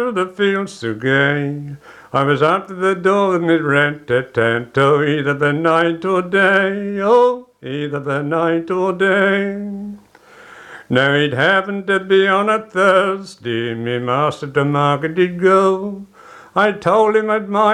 the fields so gay. I was up to the door and it rat-tat-tat-oh, either the night or day, oh, either the night or day. Now it happened to be on a Thursday, me master to market did go. I told him I'd mind